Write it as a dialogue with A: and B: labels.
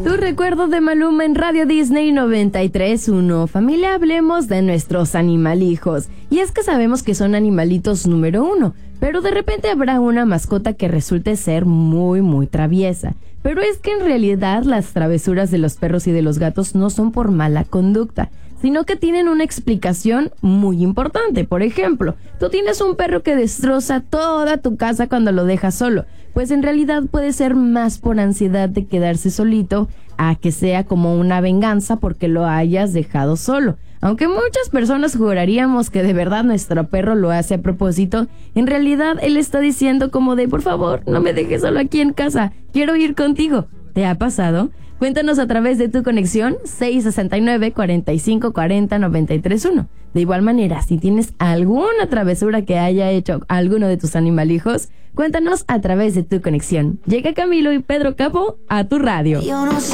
A: Tu recuerdo de Maluma en Radio Disney 93.1. Familia, hablemos de nuestros animalijos. Y es que sabemos que son animalitos número uno, pero de repente habrá una mascota que resulte ser muy traviesa. Pero es que en realidad las travesuras de los perros y de los gatos no son por mala conducta, sino que tienen una explicación muy importante. Por ejemplo, tú tienes un perro que destroza toda tu casa cuando lo dejas solo, pues en realidad puede ser más por ansiedad de quedarse solito a que sea como una venganza porque lo hayas dejado solo. Aunque muchas personas juraríamos que de verdad nuestro perro lo hace a propósito, en realidad él está diciendo como de por favor, no me dejes solo aquí en casa, quiero ir contigo. ¿Te ha pasado? Cuéntanos a través de tu conexión 669-4540-931. De igual manera, si tienes alguna travesura que haya hecho alguno de tus animalijos, cuéntanos a través de tu conexión. Llega Camilo y Pedro Capó a tu radio.